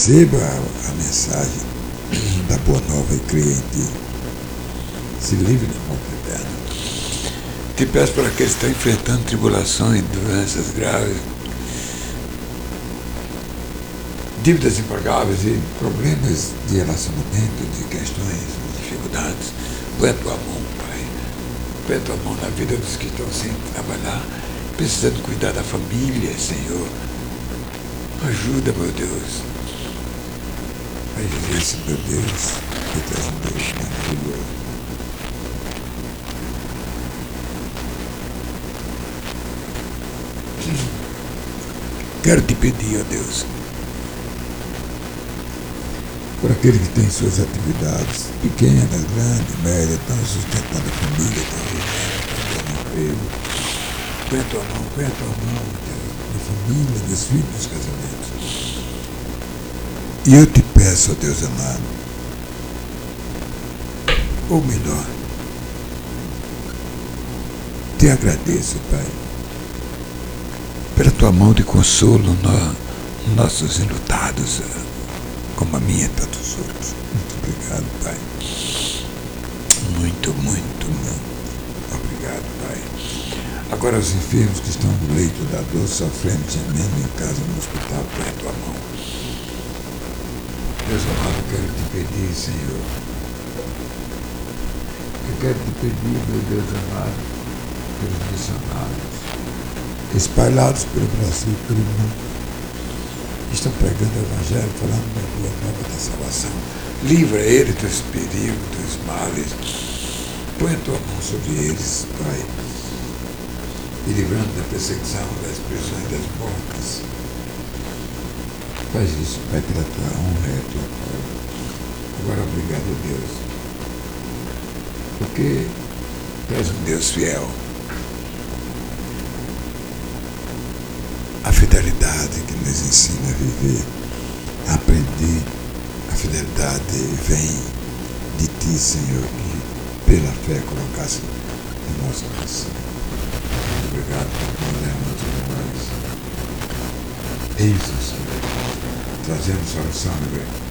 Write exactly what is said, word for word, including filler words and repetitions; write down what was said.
receba a, a mensagem da boa nova e creia em ti. Se livre da morte eterna. Te peço para aqueles que estão enfrentando tribulações, doenças graves, dívidas impagáveis e problemas de relacionamento, de questões, de dificuldades. Põe a tua mão, Pai. Põe a tua mão na vida dos que estão sem trabalhar, precisando cuidar da família, Senhor. Ajuda, meu Deus. Faz isso, meu Deus, que tu és um Deus maravilhoso. Quero te pedir, ó Deus, por aquele que tem suas atividades pequenas, grandes, médias, estão sustentando a família, estão ajudando a emprego. Põe a tua mão, põe a tua mão, Deus, na família, nos filhos, nos casamentos. E eu te peço, ó Deus amado, ou melhor, te agradeço, Pai, pela tua mão de consolo nos nossos enlutados, como a minha e tantos outros. Muito obrigado, Pai. Muito, muito, muito obrigado, Pai. Agora os enfermos que estão no leito da dor, sofrendo, gemendo em casa, no hospital, põe a tua mão. Deus amado, eu quero te pedir, Senhor. Eu quero te pedir, meu Deus amado, pelos missionários espalhados pelo Brasil, pelo mundo, que estão pregando o Evangelho, falando da boa nova da salvação. Livra eles dos perigos, dos males. Põe a tua mão sobre eles, Pai, e livrando da perseguição, das prisões, das mortes. Faz isso, Pai, pela tua honra e a tua glória. Agora, obrigado, Deus, porque tu és um Deus fiel. A fidelidade que nos ensina a viver, a aprender, a fidelidade vem de ti, Senhor, que pela fé colocasse em nosso coração. Muito obrigado por mandarmos de nós. É isso, Senhor. Trazendo solução, meu bem.